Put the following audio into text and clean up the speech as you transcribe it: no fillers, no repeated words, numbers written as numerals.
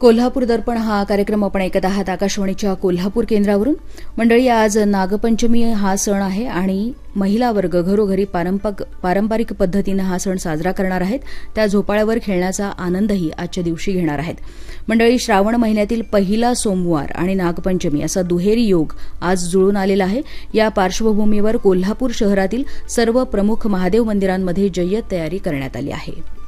कोल्हापूर दर्पण हा कार्यक्रम आपण ऐकत आहात आकाशवाणीच्या कोल्हापूर केंद्रावरून. मंडळी, आज नागपंचमी हा सण आहे आणि महिला वर्ग घरोघरी पारंपरिक पद्धतीनं हा सण साजरा करणार आहेत. त्या झोपाळ्यावर खेळण्याचा आनंदही आजच्या दिवशी घेणार आहेत. मंडळी, श्रावण महिन्यातील पहिला सोमवार आणि नागपंचमी असा दुहेरी योग आज जुळून आलेला आहे. या पार्श्वभूमीवर कोल्हापूर शहरातील सर्व प्रमुख महादेव मंदिरांमध्ये जय्यत तयारी करण्यात आली आहे.